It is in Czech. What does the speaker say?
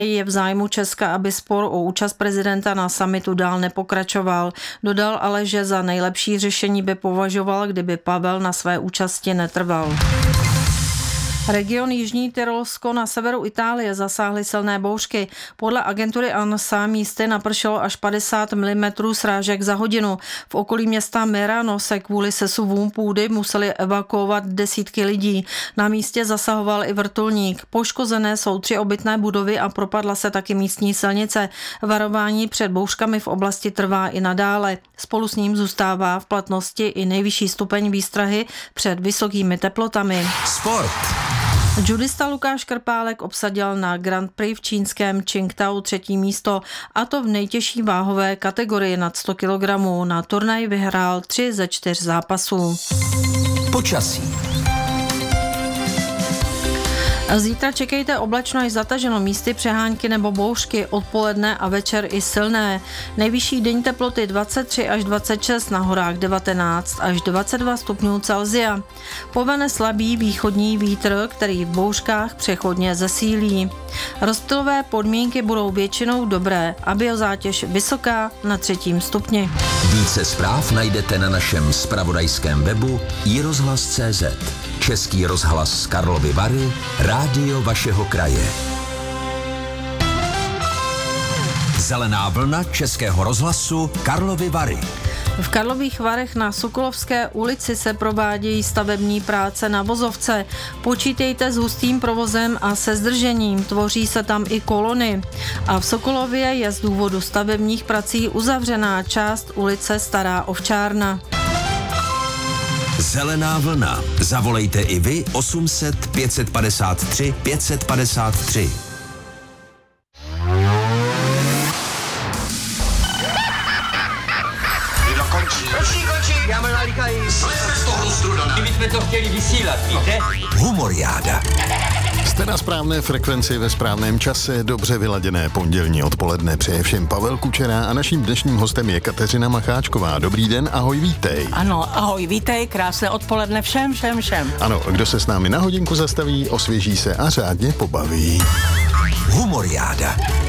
Je v zájmu Česka, aby spor o účast prezidenta na summitu dál nepokračoval. Dodal ale, že za nejlepší řešení by považoval, kdyby Pavel na své účasti netrval. Region Jižní Tyrolsko na severu Itálie zasáhly silné bouřky. Podle agentury ANSA místy napršelo až 50 mm srážek za hodinu. V okolí města Merano se kvůli sesuvům půdy museli evakuovat desítky lidí. Na místě zasahoval i vrtulník. Poškozené jsou 3 obytné budovy a propadla se taky místní silnice. Varování před bouřkami v oblasti trvá i nadále. Spolu s ním zůstává v platnosti i nejvyšší stupeň výstrahy před vysokými teplotami. Sport. Judista Lukáš Krpálek obsadil na Grand Prix v čínském Qingdao 3. místo, a to v nejtěžší váhové kategorii nad 100 kg. Na turnaji vyhrál 3 ze 4 zápasů. Počasí. Zítra čekejte oblačno až zataženo, místy přehánky nebo bouřky, odpoledne a večer i silné. Nejvyšší denní teploty 23 až 26, na horách 19 až 22 stupňů Celsia. Povene slabý východní vítr, který v bouřkách přechodně zesílí. Rozptylové podmínky budou většinou dobré a biozátěž vysoká na 3. stupni. Více zpráv najdete na našem zpravodajském webu iRozhlas.cz. Český rozhlas z Karlovy Vary, rádio vašeho kraje. Zelená vlna Českého rozhlasu Karlovy Vary. V Karlových Varech na Sokolovské ulici se provádějí stavební práce na vozovce. Počítejte s hustým provozem a se zdržením, tvoří se tam i kolony. A v Sokolově je z důvodu stavebních prací uzavřená část ulice Stará Ovčárna. Zelená vlna. Zavolejte i vy 800 553 553. Končí, já mám nalíkají. My jsme to chtěli vysílat, víte? Humoriáda. Jste na správné frekvenci ve správném čase, dobře vyladěné pondělní odpoledne přeje všem Pavel Kučera a naším dnešním hostem je Kateřina Macháčková. Dobrý den, ahoj, vítej. Ano, ahoj, vítej, krásné odpoledne všem. Ano, kdo se s námi na hodinku zastaví, osvěží se a řádně pobaví. Humoriáda.